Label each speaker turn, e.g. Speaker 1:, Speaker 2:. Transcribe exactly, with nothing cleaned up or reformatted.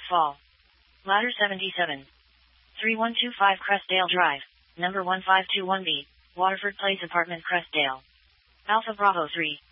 Speaker 1: Fall. Ladder seventy-seven. three one two five Crestdale Drive, number one five two one B, Waterford Place Apartment Crestdale. Alpha Bravo three.